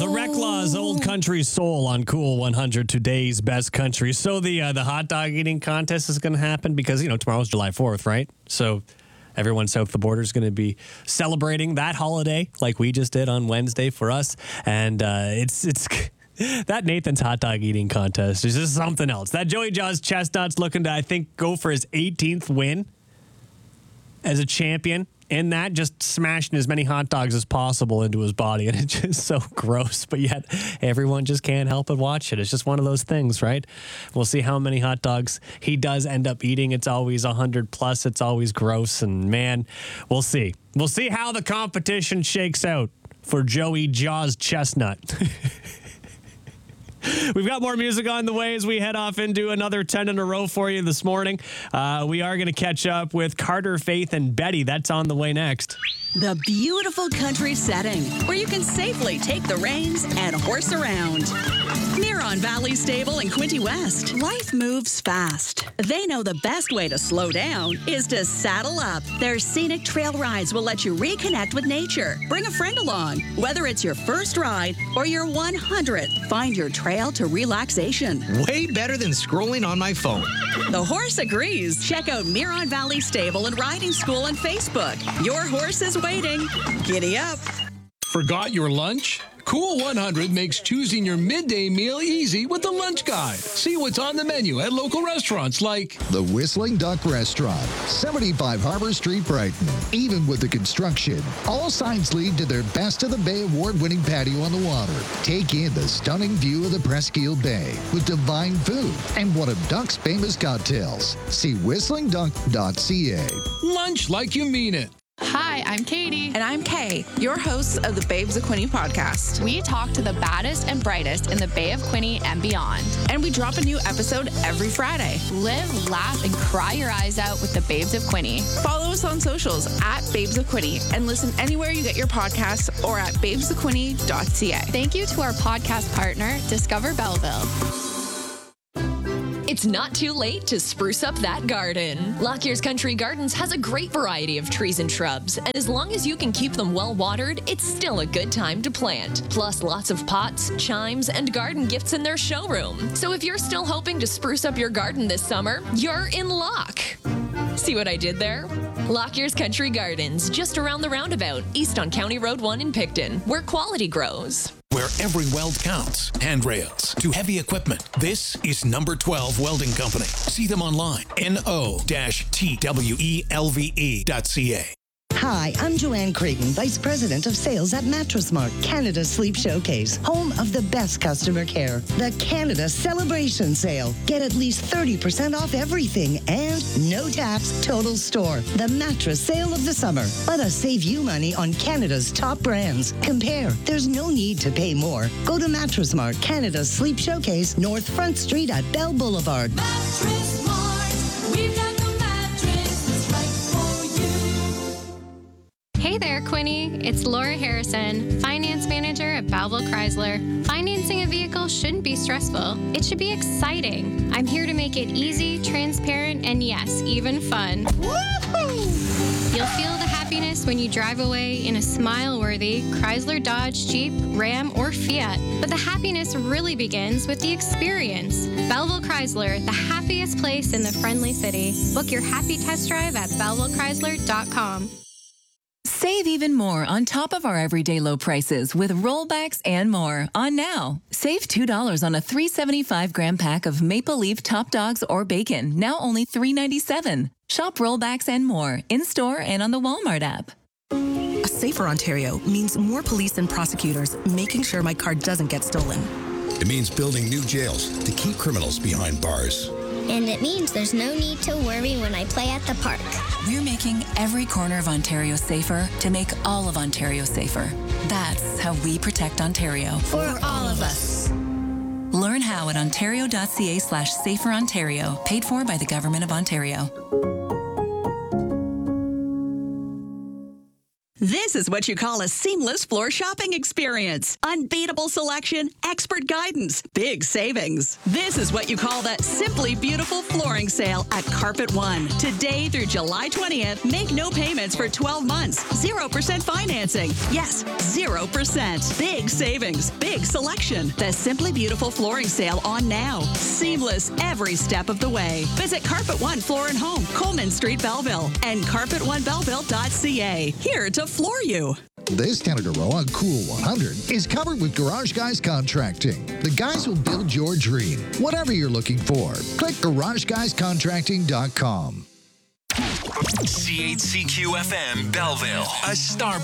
The Reclaws, Old Country Soul on Cool 100, today's best country. So the hot dog eating contest is going to happen because, tomorrow's July 4th, right? So everyone south of the border is going to be celebrating that holiday like we just did on Wednesday for us. And it's that Nathan's hot dog eating contest is just something else. That Joey Jaws Chestnut's looking to, I think, go for his 18th win as a champion. In that, just smashing as many hot dogs as possible into his body. And it's just so gross. But yet, everyone just can't help but watch it. It's just one of those things, right? We'll see how many hot dogs he does end up eating. It's always 100 plus. It's always gross. And man, we'll see. We'll see how the competition shakes out for Joey Jaws Chestnut. We've got more music on the way as we head off into another 10 in a row for you this morning. We are going to catch up with Carter, Faith, and Betty. That's on the way next. The beautiful country setting where you can safely take the reins and horse around. Miron Valley Stable in Quinte West. Life moves fast. They know the best way to slow down is to saddle up. Their scenic trail rides will let you reconnect with nature. Bring a friend along. Whether it's your first ride or your 100th, find your trail to relaxation. Way better than scrolling on my phone. The horse agrees. Check out Miron Valley Stable and Riding School on Facebook. Your horse is waiting. Giddy up. Forgot your lunch? Cool 100 makes choosing your midday meal easy with the lunch guide. See what's on the menu at local restaurants like the Whistling Duck Restaurant, 75 Harbor Street, Brighton. Even with the construction, all signs lead to their Best of the Bay award-winning patio on the water. Take in the stunning view of the Presqu'île Bay with divine food and one of Duck's famous cocktails. See whistlingduck.ca. lunch like you mean it. Hi, I'm Katie. And I'm Kay, your hosts of the Babes of Quinte podcast. We talk to the baddest and brightest in the Bay of Quinte and beyond. And we drop a new episode every Friday. Live, laugh, and cry your eyes out with the Babes of Quinte. Follow us on socials at Babes of Quinte and listen anywhere you get your podcasts or at babesofquinte.ca. Thank you to our podcast partner, Discover Belleville. It's not too late to spruce up that garden. Lockyear's Country Gardens has a great variety of trees and shrubs, and as long as you can keep them well watered, it's still a good time to plant. Plus lots of pots, chimes, and garden gifts in their showroom. So if you're still hoping to spruce up your garden this summer, you're in luck. See what I did there? Lockyear's Country Gardens, just around the roundabout, east on County Road 1 in Picton, where quality grows. Where every weld counts. Handrails to heavy equipment. This is Number 12 Welding Company. See them online. no-twelve.ca. Hi, I'm Joanne Creighton, Vice President of Sales at Mattress Mart, Canada's Sleep Showcase, home of the best customer care. The Canada Celebration Sale. Get at least 30% off everything and no tax, total store. The mattress sale of the summer. Let us save you money on Canada's top brands. Compare. There's no need to pay more. Go to Mattress Mart, Canada's Sleep Showcase, North Front Street at Bell Boulevard. Mattress Mart. We've got the mattress that's right for you. Hey there, Quinte. It's Laura Harrison, Finance Manager at Belleville Chrysler. Financing a vehicle shouldn't be stressful. It should be exciting. I'm here to make it easy, transparent, and yes, even fun. Woohoo! You'll feel the happiness when you drive away in a smile-worthy Chrysler, Dodge, Jeep, Ram, or Fiat. But the happiness really begins with the experience. Belleville Chrysler, the happiest place in the friendly city. Book your happy test drive at BellevilleChrysler.com. Save even more on top of our everyday low prices with rollbacks and more on now. Save $2 on a 375-gram pack of Maple Leaf Top Dogs or bacon, now only $3.97. Shop rollbacks and more in-store and on the Walmart app. A safer Ontario means more police and prosecutors making sure my car doesn't get stolen. It means building new jails to keep criminals behind bars. And it means there's no need to worry when I play at the park. We're making every corner of Ontario safer to make all of Ontario safer. That's how we protect Ontario. For all of us. Learn how at ontario.ca/saferontario, paid for by the Government of Ontario. This is what you call a seamless floor shopping experience. Unbeatable selection, expert guidance, big savings. This is what you call the Simply Beautiful flooring sale at Carpet One. Today through July 20th, make no payments for 12 months. 0% financing. Yes, 0%. Big savings, big selection. The Simply Beautiful flooring sale on now. Seamless every step of the way. Visit Carpet One Floor and Home, Coleman Street, Belleville, and carpet1belleville.ca. Here to floor you. This Canada Row on Cool 100 is covered with Garage Guys Contracting. The guys will build your dream, whatever you're looking for. Click GarageGuysContracting.com. CHCQ FM Belleville, a star